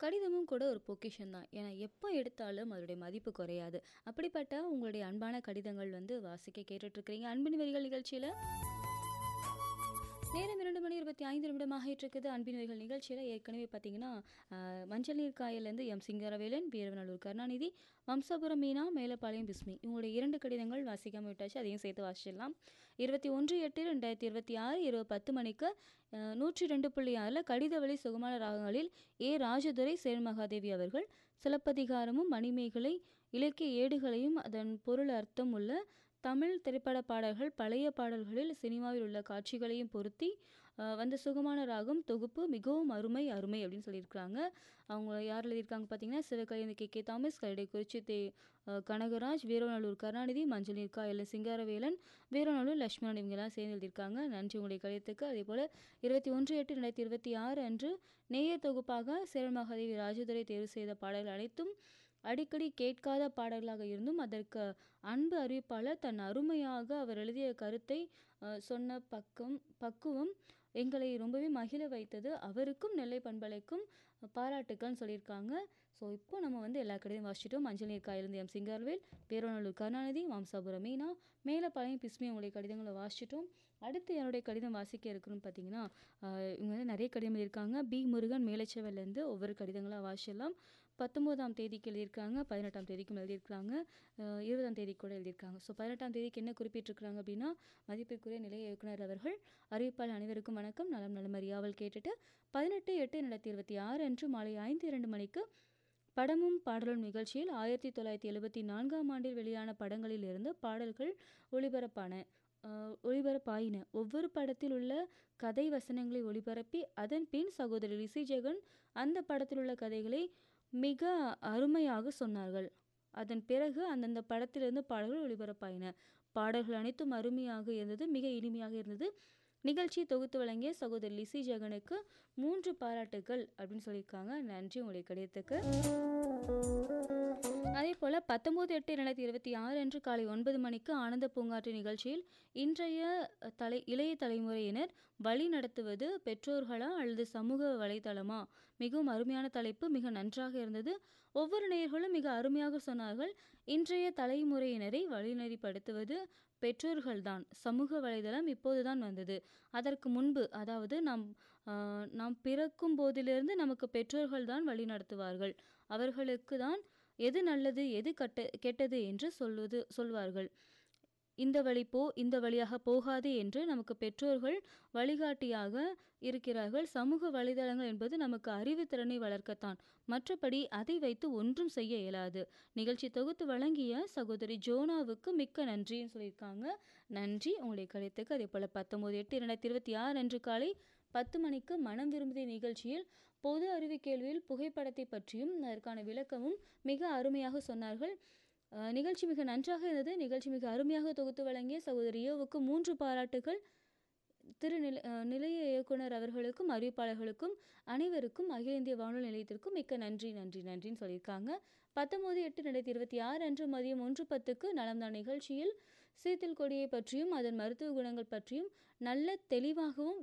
கடிதமும் கூட ஒரு பொக்கிஷம் தான். ஏன்னா, எப்போ எடுத்தாலும் அதோடைய மதிப்பு குறையாது. அப்படிப்பட்ட உங்களுடைய அன்பான கடிதங்கள் வந்து வாசிக்க கேட்டுட்ருக்கிறீங்க. அன்பின் வரிகள் நிகழ்ச்சியில. நேரம் 2 மணி 25 நிமிடம் ஆகிட்டிருக்குது. அன்பின் வரிகள் நிகழ்ச்சியில ஏற்கனவே பார்த்தீங்கன்னா, மஞ்சள் நீர் காயல்லேருந்து எம். சிங்காரவேலன், வீரவநல்லூர் கருணாநிதி, வம்சாபுரம் மீனா, மேலப்பாளையம் பிஸ்மி. இவங்களுடைய 2 கடிதங்கள் வாசிக்காம விட்டாச்சு. அதையும் சேர்த்து வாசிச்சிடலாம். 21/8/2026 இரவு 10 மணிக்கு 102.6ல கடிதவழி சுகமான ராகங்களில் ஏ. ராஜதுரை சேரன்மகாதேவி அவர்கள் சிலப்பதிகாரமும் மணிமேகலை இலக்கிய ஏடுகளையும் அதன் பொருள் அர்த்தம் உள்ள தமிழ் திரைப்பட பாடல்கள் பழைய பாடல்களில் சினிமாவில் உள்ள காட்சிகளையும் பொருத்தி வந்த சுகமான ராகம் தொகுப்பு மிகவும் அருமை அருமை அப்படின்னு சொல்லியிருக்கிறாங்க. அவங்க யார் எழுதியிருக்காங்க பார்த்தீங்கன்னா, சிவகலை கே. தாமஸ், கரடைக்குறிச்சி கனகராஜ், வீரவநல்லூர் கருணாநிதி, மஞ்சள் நீர்க்கா எல். சிங்காரவேலன், வீரவநல்லூர் லட்சுமணன் இவங்கெல்லாம் சேர்ந்து எழுதியிருக்காங்க. நன்றி உங்களுடைய கடிதத்துக்கு. அதேபோல் 21/8/2026 அன்று நேயர் தொகுப்பாக சேரன்மகாதேவி ராஜதுரை தேர்வு செய்த பாடல்கள் அனைத்தும் அடிக்கடி கேட்காத பாடல்களாக இருந்தும் அதற்கு அன்பு அறிவிப்பாளர் தன் அருமையாக அவர் எழுதிய கருத்தை சொன்ன பக்குவம் எங்களை ரொம்பவே மகிழ வைத்தது. அவருக்கும் நெல்லை பண்பலைக்கும் பாராட்டுக்கள்னு சொல்லியிருக்காங்க. ஸோ இப்போ நம்ம வந்து எல்லா கடையும் வாசிச்சிட்டோம். மஞ்சள் நீர் காயிலிருந்து எம். சிங்காரவேல், வீரவநல்லூர் கருணாநிதி, வம்சாபுரம் மீனா, மேலப்பாளையம் பிஸ்மி உங்களுடைய கடிதங்களை வாசிச்சிட்டோம். அடுத்து என்னுடைய கடிதம் வாசிக்க இருக்குன்னு பார்த்தீங்கன்னா, இவங்க வந்து நிறைய கடிதம் எழுதியிருக்காங்க. பி. முருகன் மேலச்சேவல்லேருந்து ஒவ்வொரு கடிதங்களாக வாசிச்சிடலாம். 19ஆம் தேதிக்கு எழுதியிருக்காங்க, 18ஆம் தேதிக்கும் எழுதியிருக்காங்க, 20ஆம் தேதி கூட எழுதியிருக்காங்க. ஸோ 18ஆம் தேதிக்கு என்ன குறிப்பிட்டிருக்கிறாங்க அப்படின்னா, மதிப்பிற்குரிய நிலைய இயக்குனர் அவர்கள் அறிவிப்பாளர் அனைவருக்கும் வணக்கம், நலம் நலமறியாவல் கேட்டுட்டு 18/8/2026 அன்று மாலை 5:02 மணிக்கு படமும் பாடலும் நிகழ்ச்சியில் 1974ஆம் ஆண்டில் வெளியான படங்களில் இருந்து பாடல்கள் ஒளிபரப்பாயின. ஒவ்வொரு படத்தில் உள்ள கதை வசனங்களை ஒளிபரப்பி அதன் பின் சகோதரி ரிஷி ஜெகன் அந்த படத்தில் உள்ள கதைகளை மிக அருமையாக சொன்னார்கள். அதன் பிறகு அந்தந்த படத்திலிருந்து பாடல்கள் ஒளிபரப்பாயின. பாடல்கள் அனைத்தும் அருமையாக இருந்தது, மிக இனிமையாக இருந்தது. நிகழ்ச்சியை தொகுத்து வழங்கிய சகோதரி லிசி ஜெகனுக்கு 3 பாராட்டுகள் அப்படின்னு சொல்லியிருக்காங்க. நன்றி உங்களுடைய கடிதத்துக்கு. அதே போல் 19/8/2026 அன்று காலை 9 மணிக்கு ஆனந்த பூங்காற்று நிகழ்ச்சியில் இன்றைய இளைய தலைமுறையினர் வழி நடத்துவது பெற்றோர்களா அல்லது சமூக வலைதளமா? மிகவும் அருமையான தலைப்பு, மிக நன்றாக இருந்தது. ஒவ்வொரு நேயர்களும் மிக அருமையாக சொன்னார்கள். இன்றைய தலைமுறையினரை வழிநெறிப்படுத்துவது பெற்றோர்கள்தான். சமூக வலைதளம் இப்போதுதான் வந்தது. அதற்கு முன்பு, அதாவது நாம் பிறக்கும் போதிலிருந்து நமக்கு பெற்றோர்கள் தான் வழி நடத்துவார்கள். அவர்களுக்கு தான் எது நல்லது எது கெட்டது என்று சொல்வார்கள். இந்த வழி போ, இந்த வழியாக போகாது என்று நமக்கு பெற்றோர்கள் வழிகாட்டியாக இருக்கிறார்கள். சமூக வலைதளங்கள் என்பது நமக்கு அறிவுத்திறனை வளர்க்கத்தான், மற்றபடி அதை வைத்து ஒன்றும் செய்ய இயலாது. நிகழ்ச்சி தொகுத்து வழங்கிய சகோதரி ஜோனாவுக்கு மிக்க நன்றின்னு சொல்லியிருக்காங்க. நன்றி உங்களுடைய கருத்துக்கு. அதே போல் 19/8/2026 அன்று காலை 10 மணிக்கு மனம் விரும்பிய நிகழ்ச்சியில் பொது அறிவு கேள்வியில் புகைப்படத்தை பற்றியும் அதற்கான விளக்கமும் மிக அருமையாக சொன்னார்கள். நிகழ்ச்சி மிக நன்றாக இருந்தது. நிகழ்ச்சி மிக அருமையாக தொகுத்து வழங்கிய சகோதரி யோவுக்கு 3 பாராட்டுகள். நிலைய இயக்குனர் அவர்களுக்கும் அறிவிப்பாளர்களுக்கும் அனைவருக்கும் அகில இந்திய வானொலி நிலையத்திற்கும் மிக்க நன்றின்னு சொல்லியிருக்காங்க. 19/8/2026 அன்று மதியம் 1:10க்கு நலம்தான் நிகழ்ச்சியில் சீத்தில் கொடியை பற்றியும் அதன் மருத்துவ குணங்கள் பற்றியும் நல்ல தெளிவாகவும்